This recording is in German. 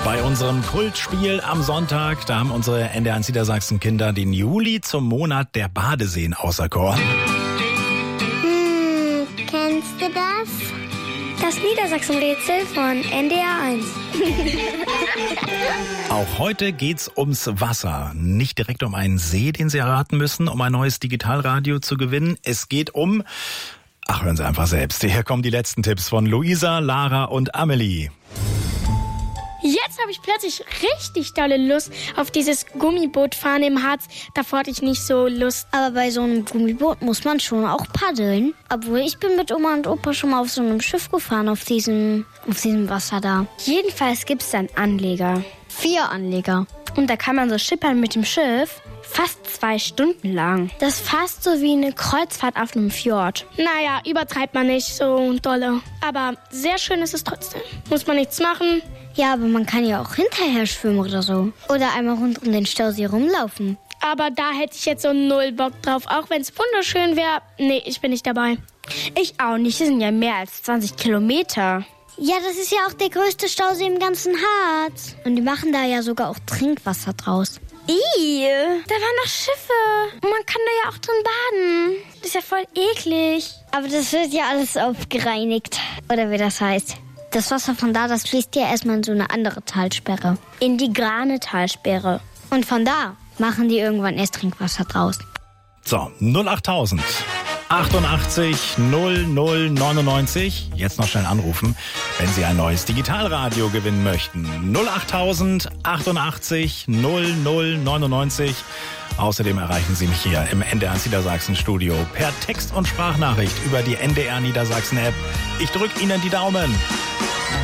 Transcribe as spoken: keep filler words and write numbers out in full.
Bei unserem Kultspiel am Sonntag, da haben unsere N D R eins Niedersachsen-Kinder den Juli zum Monat der Badeseen auserkoren. Hm, kennst du das? Das Niedersachsen-Rätsel von N D R eins. Auch heute geht's ums Wasser. Nicht direkt um einen See, den Sie erraten müssen, um ein neues Digitalradio zu gewinnen. Es geht um... Ach, hören Sie einfach selbst. Hier kommen die letzten Tipps von Luisa, Lara und Amelie. Jetzt habe ich plötzlich richtig dolle Lust auf dieses Gummibootfahren im Harz. Davor hatte ich nicht so Lust. Aber bei so einem Gummiboot muss man schon auch paddeln. Obwohl, ich bin mit Oma und Opa schon mal auf so einem Schiff gefahren, auf diesem, auf diesem Wasser da. Jedenfalls gibt es da einen Anleger. Vier Anleger. Und da kann man so schippern mit dem Schiff. Fast zwei Stunden lang. Das ist fast so wie eine Kreuzfahrt auf einem Fjord. Naja, übertreibt man nicht so dolle. Aber sehr schön ist es trotzdem. Muss man nichts machen. Ja, aber man kann ja auch hinterher schwimmen oder so. Oder einmal rund um den Stausee rumlaufen. Aber da hätte ich jetzt so null Bock drauf. Auch wenn es wunderschön wäre. Nee, ich bin nicht dabei. Ich auch nicht. Das sind ja mehr als zwanzig Kilometer. Ja, das ist ja auch der größte Stausee im ganzen Harz. Und die machen da ja sogar auch Trinkwasser draus. Ih, da waren noch Schiffe. Und man kann da ja auch drin baden. Das ist ja voll eklig. Aber das wird ja alles aufgereinigt. Oder wie das heißt. Das Wasser von da, das fließt ja erstmal in so eine andere Talsperre. In die Grane-Talsperre. Und von da machen die irgendwann erst Trinkwasser draus. So, null achttausend. achtundachtzig null null neunundneunzig. Jetzt noch schnell anrufen, wenn Sie ein neues Digitalradio gewinnen möchten. null achttausend achtundachtzig null null neunundneunzig. Außerdem erreichen Sie mich hier im N D R eins Niedersachsen Studio per Text- und Sprachnachricht über die N D R Niedersachsen App. Ich drücke Ihnen die Daumen.